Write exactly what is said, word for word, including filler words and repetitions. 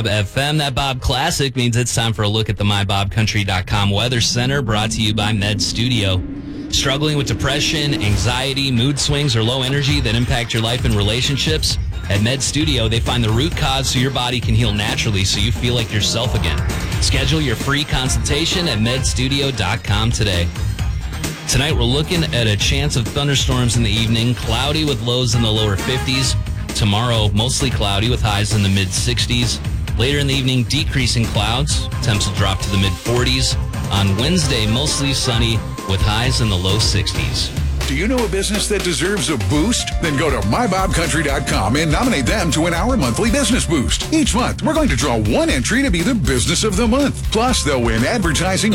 F M. That Bob Classic means it's time for a look at the my bob country dot com Weather Center, brought to you by Med Studio. Struggling with depression, anxiety, mood swings, or low energy that impact your life and relationships? At Med Studio, they find the root cause so your body can heal naturally so you feel like yourself again. Schedule your free consultation at med studio dot com today. Tonight, we're looking at a chance of thunderstorms in the evening, cloudy with lows in the lower fifties. Tomorrow, mostly cloudy with highs in the mid sixties. Later in the evening, decreasing clouds. Temps will drop to the mid forties. On Wednesday, mostly sunny with highs in the low sixties. Do you know a business that deserves a boost? Then go to my bob country dot com and nominate them to win our monthly business boost. Each month, we're going to draw one entry to be the business of the month. Plus, they'll win advertising